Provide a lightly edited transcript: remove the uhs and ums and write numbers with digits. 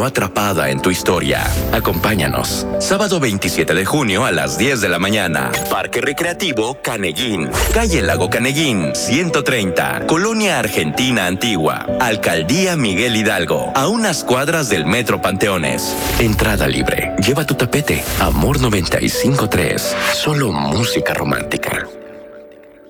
quedó atrapada en tu historia. Acompáñanos. Sábado 27 de junio a las 10 de la mañana. Parque Recreativo Caneguín. Calle Lago Caneguín, 130. Colonia Argentina Antigua. Alcaldía Miguel Hidalgo. A unas cuadras del Metro Panteones. Entrada libre. Lleva tu tapete. Amor 95.3. Solo música romántica.